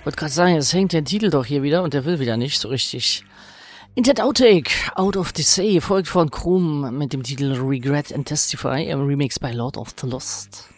Wollte gerade sagen, jetzt hängt der Titel doch hier wieder und der will wieder nicht so richtig. In der Outtake, Out of the Sea, folgt von Krumm mit dem Titel Regret and Testify im Remix bei Lord of the Lost.